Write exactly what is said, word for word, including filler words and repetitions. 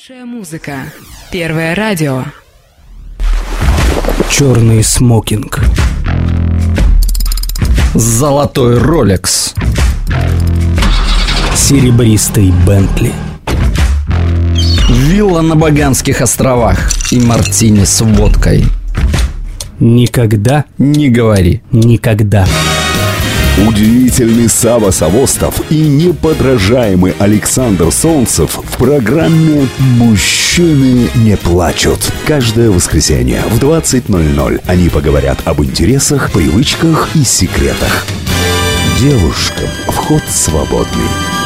Лучшая музыка. Первое радио. Черный смокинг. Золотой Ролекс. Серебристый Бентли. Вилла на Баганских островах и мартини с водкой. Никогда не говори никогда. Удивительный Сава Савостов и неподражаемый Александр Солнцев в программе «Мужчины не плачут». Каждое воскресенье в двадцать ноль ноль они поговорят об интересах, привычках и секретах. Девушкам вход свободный.